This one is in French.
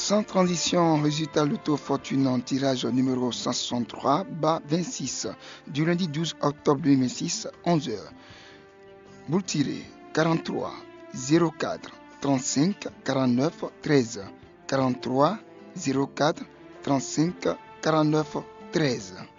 Sans transition, résultat loto fortune tirage numéro 163, bas 26, du lundi 12 octobre 2006, 11h. Boule tirée 43, 04, 35, 49, 13. 43, 04, 35, 49, 13.